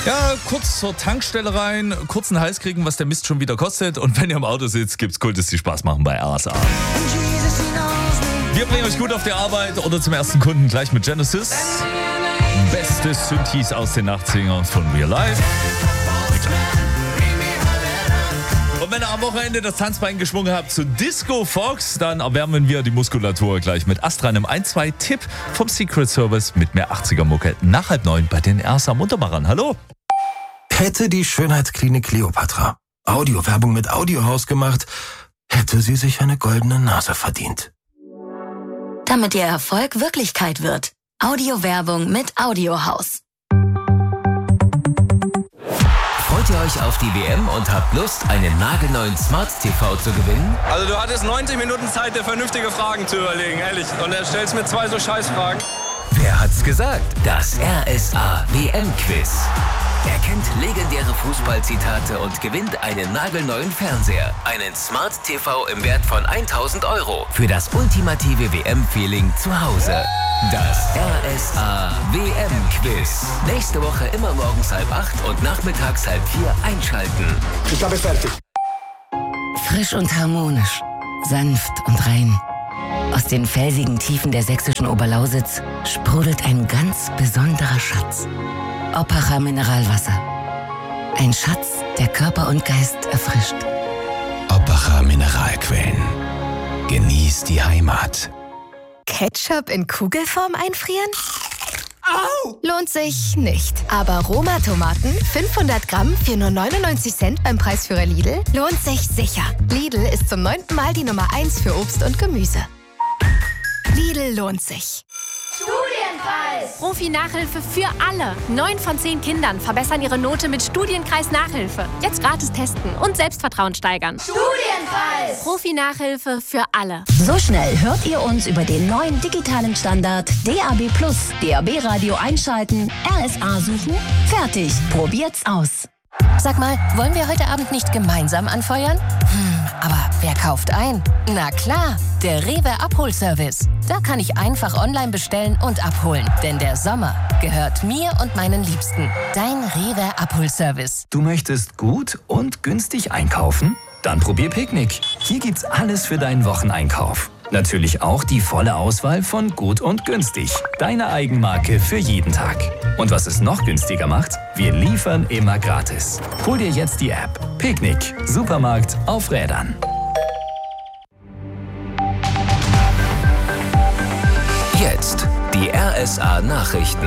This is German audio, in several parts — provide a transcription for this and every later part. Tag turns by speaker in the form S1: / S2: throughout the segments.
S1: Ja, kurz zur Tankstelle rein, kurz einen Hals kriegen, was der Mist schon wieder kostet. Und wenn ihr im Auto sitzt, gibt's Kultus, die Spaß machen bei RSA. Wir bringen euch gut auf die Arbeit oder zum ersten Kunden gleich mit Genesis. Beste Synthes aus den 80ern von Real Life. Und wenn ihr am Wochenende das Tanzbein geschwungen habt zu Disco Fox, dann erwärmen wir die Muskulatur gleich mit Astra, einem 1-2-Tipp vom Secret Service mit mehr 80er-Mucke nach 8:30 bei den RSA Muntermachern. Hallo!
S2: Hätte die Schönheitsklinik Kleopatra Audiowerbung mit Audiohaus gemacht, hätte sie sich eine goldene Nase verdient.
S3: Damit ihr Erfolg Wirklichkeit wird. Audiowerbung mit Audiohaus.
S4: Freut ihr euch auf die WM und habt Lust, einen nagelneuen Smart TV zu gewinnen?
S5: Also du hattest 90 Minuten Zeit, dir vernünftige Fragen zu überlegen, ehrlich. Und er stellst mir 2 so Scheißfragen.
S4: Wer hat's gesagt? Das RSA WM-Quiz. Er kennt legendäre Fußballzitate und gewinnt einen nagelneuen Fernseher. Einen Smart TV im Wert von 1.000 € für das ultimative WM-Feeling zu Hause. Das RSA WM-Quiz. Nächste Woche immer morgens 7:30 und nachmittags 3:30 einschalten.
S6: Ich habe fertig.
S3: Frisch und harmonisch, sanft und rein. Aus den felsigen Tiefen der sächsischen Oberlausitz sprudelt ein ganz besonderer Schatz. Oppacher Mineralwasser. Ein Schatz, der Körper und Geist erfrischt.
S2: Oppacher Mineralquellen. Genießt die Heimat.
S7: Ketchup in Kugelform einfrieren? Au! Lohnt sich nicht. Aber Roma-Tomaten, 500 Gramm für nur 99 Cent beim Preisführer Lidl, lohnt sich sicher. Lidl ist zum 9. Mal die Nummer 1 für Obst und Gemüse. Lidl lohnt sich.
S8: Studienkreis! Profi-Nachhilfe für alle. 9 von 10 Kindern verbessern ihre Note mit Studienkreis-Nachhilfe. Jetzt gratis testen und Selbstvertrauen steigern.
S7: Studienkreis!
S8: Profi-Nachhilfe für alle.
S9: So schnell hört ihr uns über den neuen digitalen Standard DAB+. DAB Radio einschalten, RSA suchen, fertig. Probiert's aus.
S7: Sag mal, wollen wir heute Abend nicht gemeinsam anfeuern? Aber wer kauft ein? Na klar, der Rewe Abholservice. Da kann ich einfach online bestellen und abholen. Denn der Sommer gehört mir und meinen Liebsten. Dein Rewe Abholservice.
S2: Du möchtest gut und günstig einkaufen? Dann probier Picknick. Hier gibt's alles für deinen Wocheneinkauf. Natürlich auch die volle Auswahl von Gut und Günstig. Deine Eigenmarke für jeden Tag. Und was es noch günstiger macht, wir liefern immer gratis. Hol dir jetzt die App. Picknick. Supermarkt auf Rädern.
S4: Jetzt die RSA Nachrichten.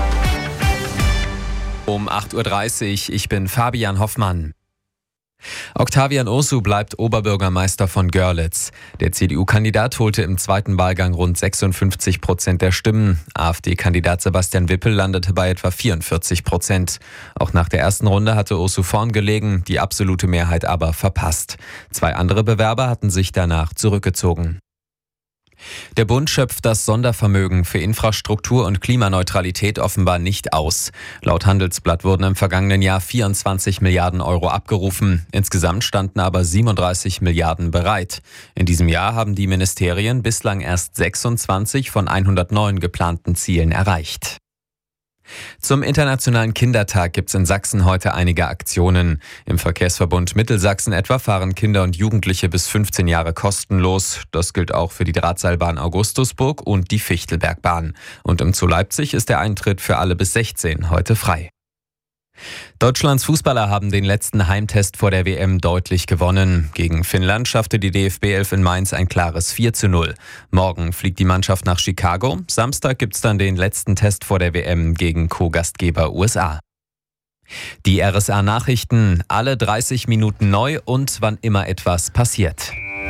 S10: Um 8:30 Uhr, ich bin Fabian Hoffmann. Octavian Ursu bleibt Oberbürgermeister von Görlitz. Der CDU-Kandidat holte im zweiten Wahlgang rund 56% der Stimmen. AfD-Kandidat Sebastian Wippel landete bei etwa 44%. Auch nach der ersten Runde hatte Ursu vorn gelegen, die absolute Mehrheit aber verpasst. 2 andere Bewerber hatten sich danach zurückgezogen. Der Bund schöpft das Sondervermögen für Infrastruktur und Klimaneutralität offenbar nicht aus. Laut Handelsblatt wurden im vergangenen Jahr 24 Milliarden € abgerufen. Insgesamt standen aber 37 Milliarden bereit. In diesem Jahr haben die Ministerien bislang erst 26 von 109 geplanten Zielen erreicht. Zum Internationalen Kindertag gibt es in Sachsen heute einige Aktionen. Im Verkehrsverbund Mittelsachsen etwa fahren Kinder und Jugendliche bis 15 Jahre kostenlos. Das gilt auch für die Drahtseilbahn Augustusburg und die Fichtelbergbahn. Und im Zoo Leipzig ist der Eintritt für alle bis 16 heute frei. Deutschlands Fußballer haben den letzten Heimtest vor der WM deutlich gewonnen. Gegen Finnland schaffte die DFB 11 in Mainz ein klares 4:0. Morgen fliegt die Mannschaft nach Chicago. Samstag gibt's dann den letzten Test vor der WM gegen Co-Gastgeber USA. Die RSA-Nachrichten, alle 30 Minuten neu und wann immer etwas passiert.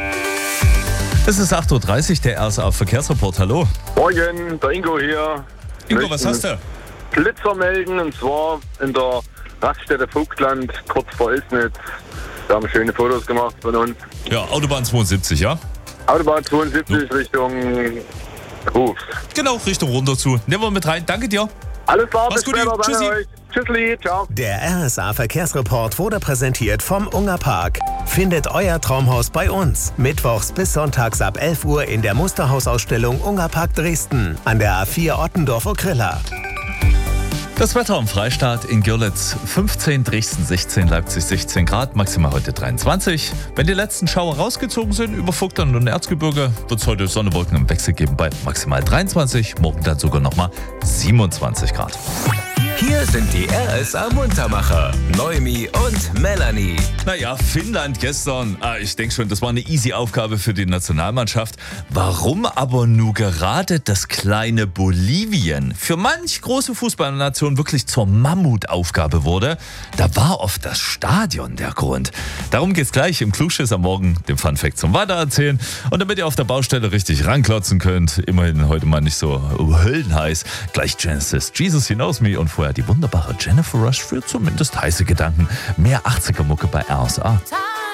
S1: Es ist 8:30 Uhr, der RSA-Verkehrsreport. Hallo.
S11: Morgen, der Ingo hier.
S1: Ingo, was hast du?
S11: Blitzer melden, und zwar in der Raststätte Vogtland, kurz vor Ilsnitz. Da haben schöne Fotos gemacht von uns.
S1: Ja, Autobahn 72, ja?
S11: Autobahn 72 Richtung Ruf.
S1: Genau, Richtung runter zu. Nehmen wir mit rein. Danke dir.
S11: Alles klar,
S1: Mach's
S11: bis
S1: gut,
S11: später.
S1: Tschüssi.
S11: Danke euch. Tschüssli, ciao.
S12: Der RSA-Verkehrsreport wurde präsentiert vom Unger Park. Findet euer Traumhaus bei uns. Mittwochs bis sonntags ab 11 Uhr in der Musterhausausstellung Unger Park Dresden an der A4 Ottendorf-Okrilla.
S1: Das Wetter am Freistaat in Görlitz 15, Dresden 16, Leipzig 16 Grad, maximal heute 23. Wenn die letzten Schauer rausgezogen sind über Vogtland und Erzgebirge, wird es heute Sonnenwolken im Wechsel geben bei maximal 23, morgen dann sogar nochmal 27 Grad.
S4: Hier sind die RSA Muntermacher, Noemi und Melanie.
S1: Naja, Finnland gestern, ich denke schon, das war eine easy Aufgabe für die Nationalmannschaft. Warum aber nur gerade das kleine Bolivien für manch große Fußballnation wirklich zur Mammutaufgabe wurde, da war oft das Stadion der Grund. Darum geht's gleich im Klugschiss am Morgen, dem Funfact zum Weitererzählen. Und damit ihr auf der Baustelle richtig ranklotzen könnt, immerhin heute mal nicht so höllenheiß, gleich Genesis, Jesus He Knows Me und vorher die wunderbare Jennifer Rush für zumindest heiße Gedanken. Mehr 80er-Mucke bei RSA.